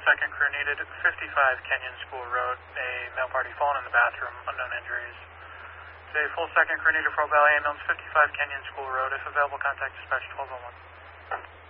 second crew needed, 55 Kenyon School Road, a male party fallen in the bathroom, unknown injuries. A full second crew needed for Bell Ambulance, 55 Kenyon School Road. If available, contact dispatch 1201.